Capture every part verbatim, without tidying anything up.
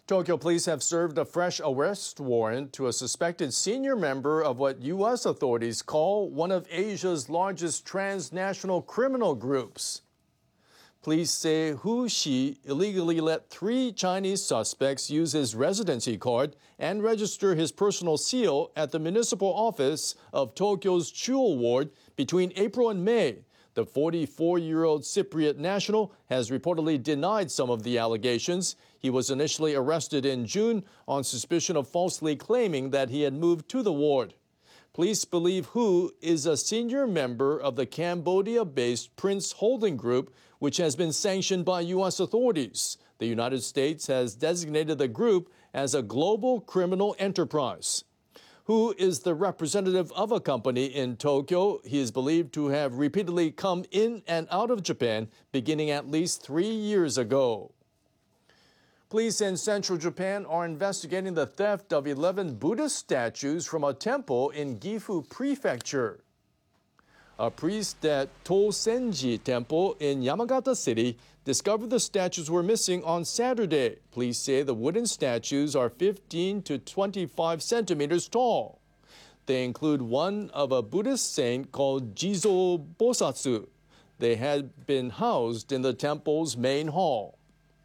Tokyo police have served a fresh arrest warrant to a suspected senior member of what U S authorities call one of Asia's largest transnational criminal groups. Police say Hu Xi illegally let three Chinese suspects use his residency card and register his personal seal at the municipal office of Tokyo's Chuo Ward between April and May. The forty-four-year-old Cypriot national has reportedly denied some of the allegations. He was initially arrested in June on suspicion of falsely claiming that he had moved to the ward. Police believe Hu is a senior member of the Cambodia-based Prince Holding Group, which has been sanctioned by U S authorities. The United States has designated the group as a global criminal enterprise. Hu is the representative of a company in Tokyo. He is believed to have repeatedly come in and out of Japan beginning at least three years ago. Police in central Japan are investigating the theft of eleven Buddhist statues from a temple in Gifu Prefecture. A priest at Tosenji Temple in Yamagata City discovered the statues were missing on Saturday. Police say the wooden statues are fifteen to twenty-five centimeters tall. They include one of a Buddhist saint called Jizo Bosatsu. They had been housed in the temple's main hall.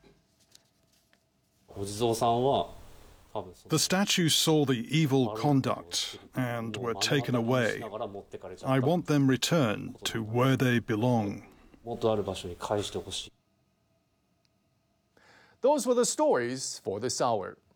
The statues saw the evil conduct and were taken away. I want them returned to where they belong. Those were the stories for this hour.